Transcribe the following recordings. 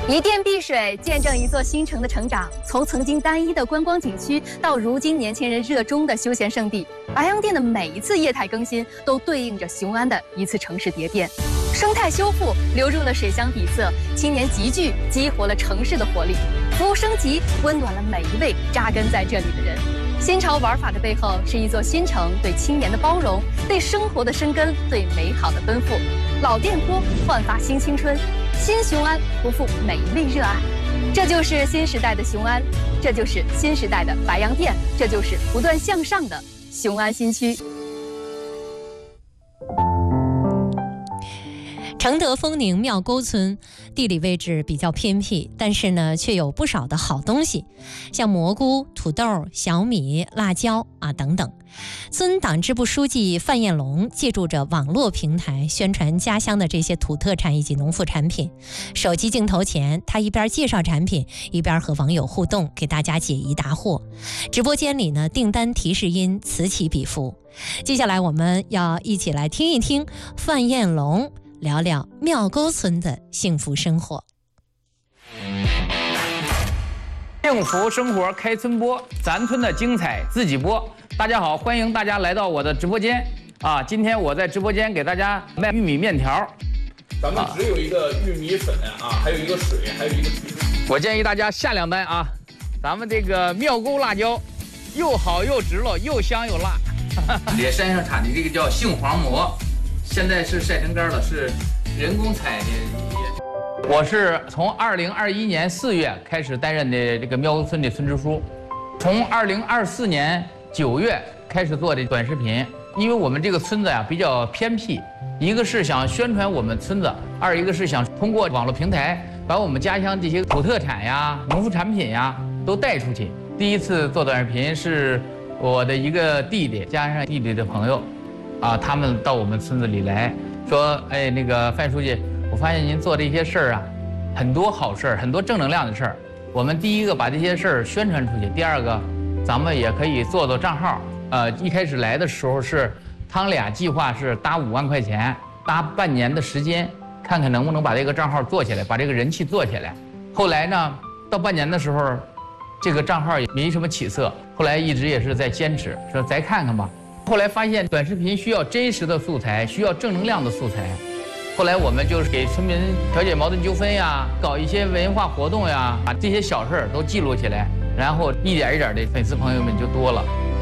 一电碧水见证一座新城的成长，从曾经单一的观光景区到如今年轻人热衷的休闲胜地。白洋淀的每一次业态更新，都对应着雄安的一次城市蝶变。生态修复流入了水乡底色，青年集聚激活了城市的活力，服务升级温暖了每一位扎根在这里的人。新潮玩法的背后，是一座新城对青年的包容，对生活的深耕，对美好的奔赴。老店铺焕发新青春，新雄安不负每一位热爱。这就是新时代的雄安，这就是新时代的白洋淀，这就是不断向上的雄安新区。 承德丰宁庙沟村地理位置比较偏僻，但是呢，却有不少的好东西，像蘑菇、土豆、小米、辣椒等等。村党支部书记范彦龙借助着网络平台宣传家乡的这些土特产以及农副产品。手机镜头前，他一边介绍产品，一边和网友互动，给大家解疑答惑。直播间里呢，订单提示音此起彼伏。接下来我们要一起来听一听范彦龙聊聊庙沟村的幸福生活。 幸福生活开村播，咱村的精彩自己播。大家好，欢迎大家来到我的直播间啊！今天我在直播间给大家卖玉米面条。 咱们只有一个玉米粉还有一个水，还有一个水。 我建议大家下2单啊！咱们这个庙沟辣椒，又好又直了，又香又辣。这山上产的这个叫杏黄蘑，现在是晒成干了，是人工采的。我是从2021年4月开始担任的这个庙沟村的村支书，从2024年9月开始做的短视频。因为我们这个村子比较偏僻，一个是想宣传我们村子，二一个是想通过网络平台把我们家乡这些土特产呀、农副产品呀都带出去。第一次做短视频是我的一个弟弟加上弟弟的朋友，他们到我们村子里来说，哎，那个范书记，我发现您做这些事儿很多好事儿，很多正能量的事儿。我们第一个把这些事儿宣传出去，第二个，咱们也可以做账号。一开始来的时候是他们俩计划是搭5万块钱，搭半年的时间，看看能不能把这个账号做起来，把这个人气做起来。后来呢，到半年的时候，这个账号也没什么起色，后来一直也是在坚持，说再看看吧。后来发现短视频需要真实的素材，需要正能量的素材。后来我们就是给村民调解矛盾纠纷呀，搞一些文化活动呀，把这些小事儿都记录起来，然后一点一点的粉丝朋友们就多了。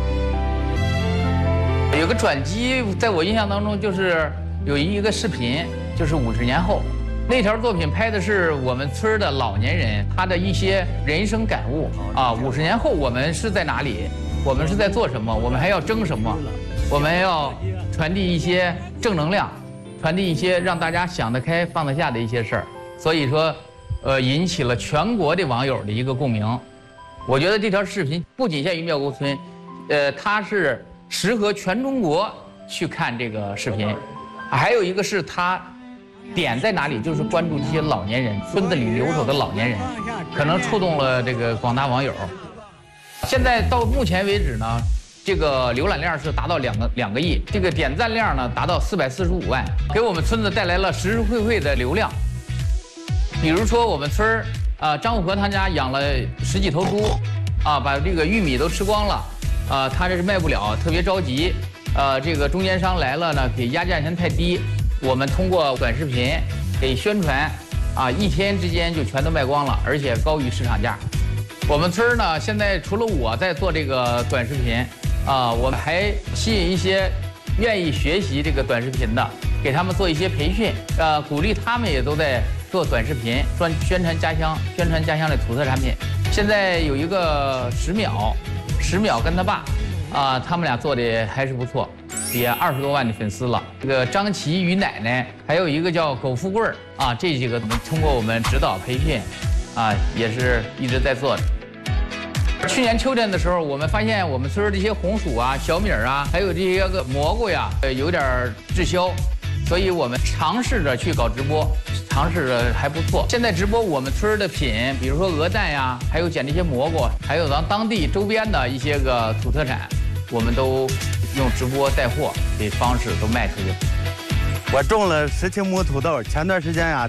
有个转机，在我印象当中就是有一个视频，就是50年后，那条作品拍的是我们村的老年人他的一些人生感悟50年后我们是在哪里，我们是在做什么，我们还要争什么，我们要传递一些正能量，传递一些让大家想得开放得下的一些事儿。所以说引起了全国的网友的一个共鸣。我觉得这条视频不仅限于庙沟村，它是适合全中国去看这个视频。还有一个是它点在哪里，就是关注这些老年人，村子里留守的老年人，可能触动了这个广大网友。现在到目前为止呢，这个浏览量是达到2个亿，这个点赞量呢达到445万，给我们村子带来了实实惠惠的流量。比如说我们村儿张武和他家养了10几头猪把这个玉米都吃光了。他这是卖不了，特别着急。这个中间商来了呢，给压价钱太低，我们通过短视频给宣传，1天之间就全都卖光了，而且高于市场价。我们村呢，现在除了我在做这个短视频，我们还吸引一些愿意学习这个短视频的，给他们做一些培训，鼓励他们也都在做短视频，宣传家乡，宣传家乡的土特产品。现在有一个10秒跟他爸，他们俩做的还是不错，也20多万的粉丝了。这个张琪与奶奶，还有一个叫狗富贵这几个通过我们指导培训，也是一直在做的。去年秋天的时候，我们发现我们村这些红薯小米还有这些个蘑菇有点滞销，所以我们尝试着去搞直播。尝试着还不错，现在直播我们村的品，比如说鹅蛋还有捡这些蘑菇，还有咱当地周边的一些个土特产，我们都用直播带货的方式都卖出去。 我种了17亩土豆，前段时间